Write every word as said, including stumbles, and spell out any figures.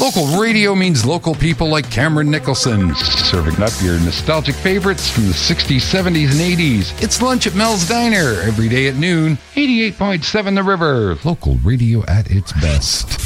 Local radio means local people like Cameron Nicholson, serving up your nostalgic favorites from the sixties, seventies, and eighties. It's lunch at Mel's Diner every day at noon. eighty-eight point seven The River, local radio at its best.